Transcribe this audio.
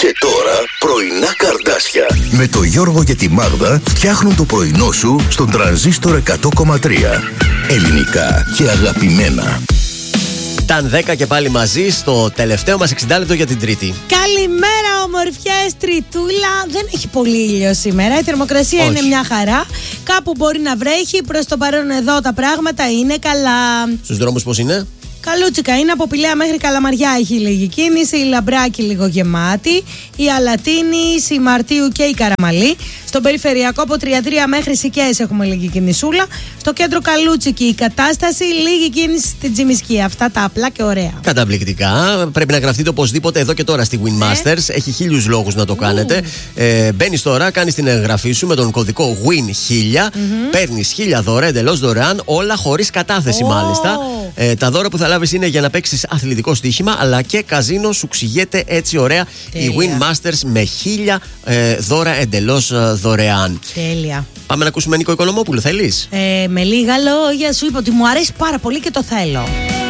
Και τώρα πρωινά καρδάσια. Με το Γιώργο και τη Μάγδα φτιάχνουν το πρωινό σου στον Τρανζίστορ 100,3. Ελληνικά και αγαπημένα. Ήταν 10 και πάλι μαζί στο τελευταίο μας 60 λεπτό για την Τρίτη. Καλημέρα, ομορφιές, Τριτούλα. Δεν έχει πολύ ήλιο σήμερα. Η θερμοκρασία είναι μια χαρά. Κάπου μπορεί να βρέχει. Προς το παρόν εδώ τα πράγματα είναι καλά. Στους δρόμους πώς είναι? Καλούτσικα είναι, από Πηλαία μέχρι Καλαμαριά έχει λίγη κίνηση, η Λαμπράκη λίγο γεμάτη, η Αλατίνης, η Μαρτίου και η Καραμαλή. Στον περιφερειακό από Τριαδρία μέχρι Σικές έχουμε λίγη κινησούλα. Στο κέντρο Καλούτσικη η κατάσταση, λίγη κίνηση στην Τζιμισκή. Αυτά τα απλά και ωραία. Καταπληκτικά. Πρέπει να γραφτείτε οπωσδήποτε εδώ και τώρα στη Win Masters. Έχει 1000 λόγους να το κάνετε. Μπαίνεις τώρα, κάνεις την εγγραφή σου με τον κωδικό WIN1000. Παίρνεις 1000 δώρα εντελώς δωρεάν, όλα χωρίς κατάθεση μάλιστα. Τα δώρα που θα λάβεις είναι για να παίξεις αθλητικό στοίχημα, αλλά και καζίνο. Σου ξηγέται έτσι ωραία η Win Masters με 1000 δώρα εντελώς δωρεάν. Τέλεια. Πάμε να ακούσουμε Νίκο Οικονομόπουλο, θέλεις? Με λίγα λόγια σου είπα ότι μου αρέσει πάρα πολύ και το θέλω.